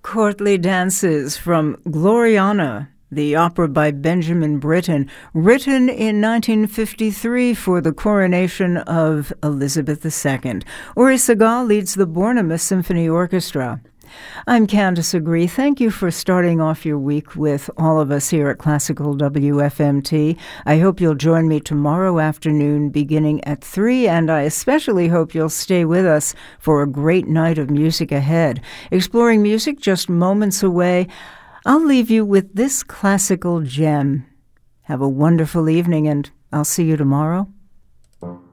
Courtly Dances from Gloriana, the opera by Benjamin Britten, written in 1953 for the coronation of Elizabeth II. Uri Segal leads the Bornemus Symphony Orchestra. I'm Candace Agree. Thank you for starting off your week with all of us here at Classical WFMT. I hope you'll join me tomorrow afternoon beginning at 3, and I especially hope you'll stay with us for a great night of music ahead. Exploring music just moments away, I'll leave you with this classical gem. Have a wonderful evening, and I'll see you tomorrow.